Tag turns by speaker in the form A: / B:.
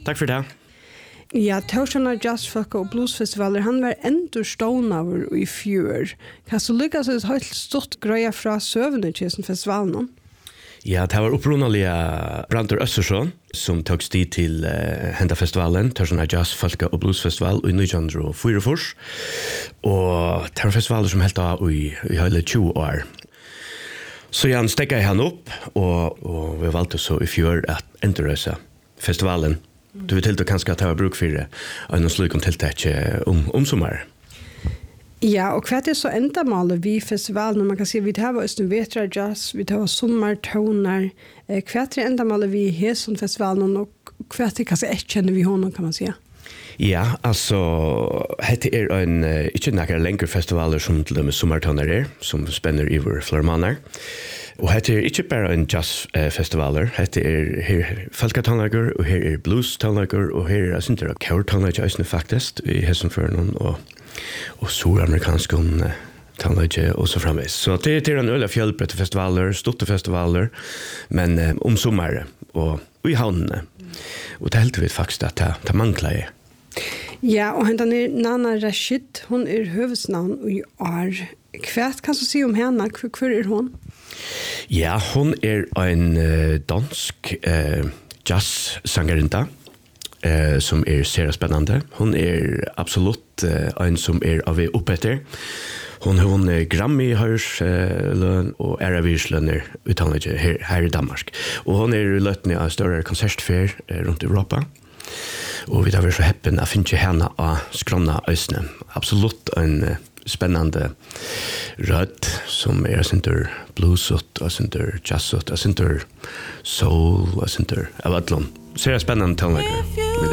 A: Tack för det.
B: Ja, Torsjana Jazzfolk og Bluesfestivaler, han var enda stånaver i fjør. Kan du lykkes et helt stort greie fra søvende til festivalen?
A: Ja, det var upprunalia Brandur Össersson som tog tid till Henda-festivalen, Torsjana Jazzfolk og Bluesfestival i 1944. Og det var festivaler som helt av i hele 20 år. Så han stekket han upp och vi valgte så i fjör att endrøse festivalen. Du vet helt kanskje at det var bruk for en slik om tiltak om sommar.
B: Ja, og hva så endamålet vi festivalen? Man kan si vi tar Østen Vetra Jazz, vi tar sommartoner. Hva endamålet vi har som festivalen, og hva kanskje ett kjenner vi honom, kan man si?
A: Ja, alltså det en inte några längre festivaler som till med sommartoner som spänner över flera månader. Och det är inte bara en jazzfestivaler, det är här folktonlager och här är blues-tonlager och här är inte det kaurtonlager faktiskt i Hessenförnon och suramerikanska tonlager och så framvis. Så det är en öliga fjällbrett festivaler, stora festivaler, men om sommar och i havnene. Och det helt vet faktiskt att det manglar.
B: Ja, og hentan Nana Rashid, hon høvesnavn i år. Hva kan du si om henne? Hvor hon?
A: Ja, hon en dansk jazz-sangerinta som ser spännande. Hon absolut en som av oppetter. Hon har vunnit Grammy-hörslön och Eravirslöner uttalade här i Danmark. Och hon lötning av större konsertfer runt Europa. Och vi har varit så häppen att finna henne av skrona ösne. Absolut en spännande röd som center blues och center jazz och center soul och center av allon. Så är det spännande tonläggare.